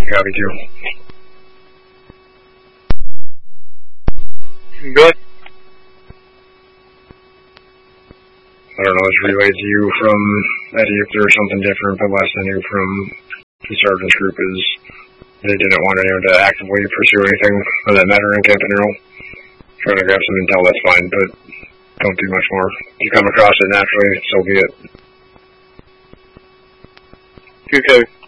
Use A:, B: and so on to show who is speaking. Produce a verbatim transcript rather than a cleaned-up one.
A: Copy two.
B: Good.
A: I don't know, it's relayed to you from Eddie if there's something different, but last I knew from the sergeant's group is they didn't want anyone to actively pursue anything of that matter in Camp Mineral. Trying to grab some intel, that's fine, but don't do much more. If you come across it naturally, so be it.
B: two two.